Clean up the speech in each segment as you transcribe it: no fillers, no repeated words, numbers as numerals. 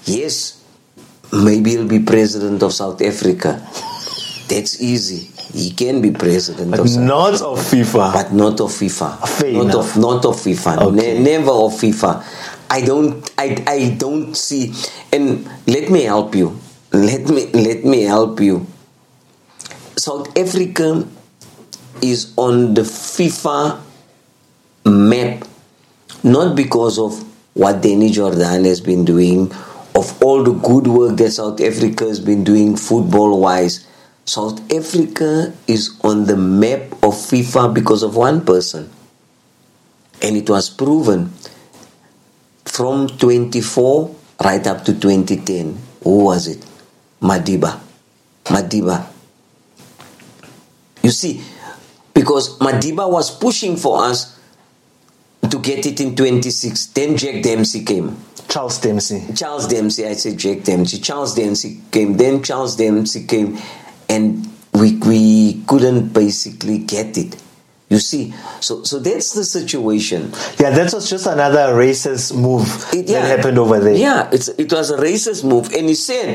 Yes, maybe he'll be president of South Africa. That's easy. He can be president but of South not Africa. of FIFA. But not of FIFA. Fair not enough. Not of FIFA. Okay. Never of FIFA. I don't see. And let me help you. Let me help you. South Africa is on the FIFA map not because of what Danny Jordan has been doing, of all the good work that South Africa has been doing football-wise. South Africa is on the map of FIFA because of one person. And it was proven from 24 right up to 2010. Who was it? Madiba. You see, because Madiba was pushing for us to get it in 26. Then Jack Dempsey came. Charles Dempsey, I said Jack Dempsey. Charles Dempsey came. Then Charles Dempsey came. And we couldn't basically get it. You see, so that's the situation. Yeah, that was just another racist move that happened over there. Yeah, it was a racist move, and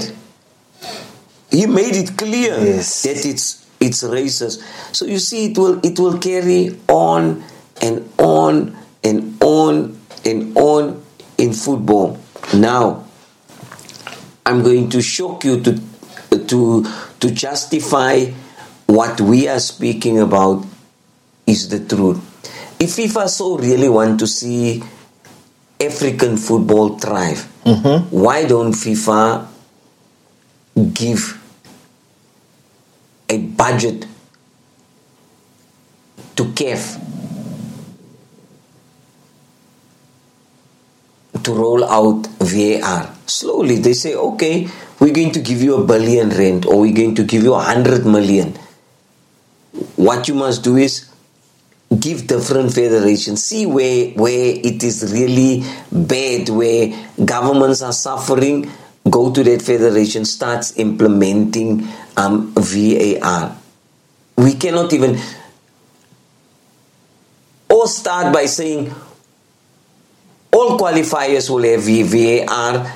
he made it clear that it's racist. So you see, it will carry on and on and on and on in football. Now, I'm going to shock you to justify what we are speaking about is the truth. If FIFA so really want to see African football thrive, why don't FIFA give a budget to CAF to roll out VAR? Slowly they say, okay, we're going to give you R1 billion or we're going to give you 100 million. What you must do is give different federations, see where it is really bad, where governments are suffering, go to that federation, starts implementing VAR. We cannot even, or start by saying all qualifiers will have VAR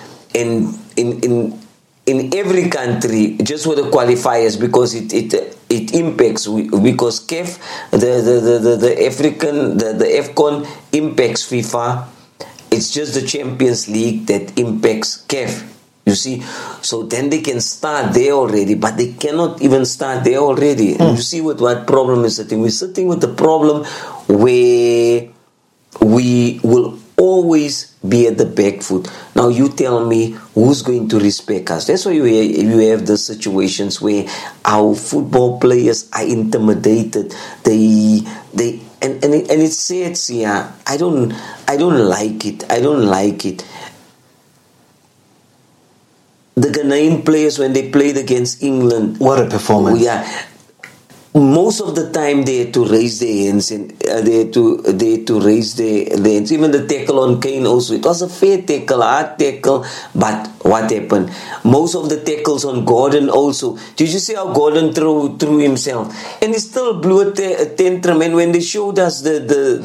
in every country, just with the qualifiers, because it impacts, because CAF, the African, the AFCON impacts FIFA. It's just the Champions League that impacts CAF. You see, so then they can start there already, but they cannot even start there already. And you see what problem is sitting. We're sitting with the problem where we will always be at the back foot. Now you tell me who's going to respect us. That's why you have the situations where our football players are intimidated. And it's sad, yeah. I don't like it. I don't like it. The Ghanaian players, when they played against England, what a performance! Yeah. Most of the time they had to raise their hands and they had to raise their hands. Even the tackle on Kane also, it was a fair tackle, hard tackle, but what happened? Most of the tackles on Gordon also. Did you see how Gordon threw himself? And he still blew a tantrum. And when they showed us the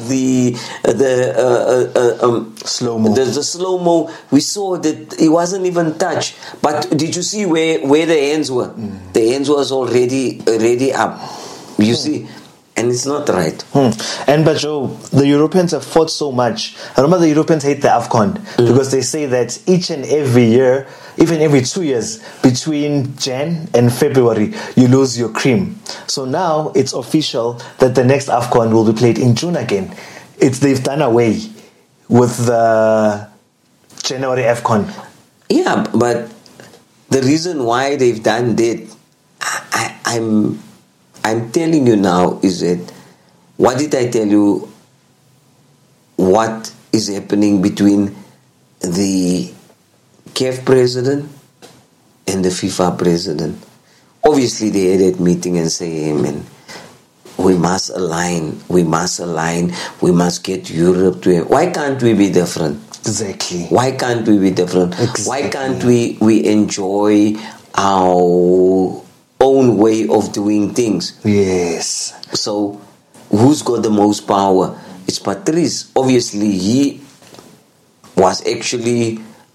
slow-mo, the slow-mo, we saw that he wasn't even touched. But did you see where the hands were? The hands was already up. You see, and it's not right. But Joe, the Europeans have fought so much. I remember the Europeans hate the AFCON because they say that each and every year, even every 2 years, between Jan and February, you lose your cream. So now it's official that the next AFCON will be played in June again. They've done away with the January AFCON. Yeah, but the reason why they've done that, I'm telling you now is that, what did I tell you? What is happening between the CAF president and the FIFA president? Obviously, they had that meeting and say, hey, man, we must align, we must get Europe to... Why can't we be different? Exactly. Why can't we be different? Exactly. Why can't we enjoy our own way of doing things? Yes. So, who's got the most power? It's Patrice. Obviously, he was actually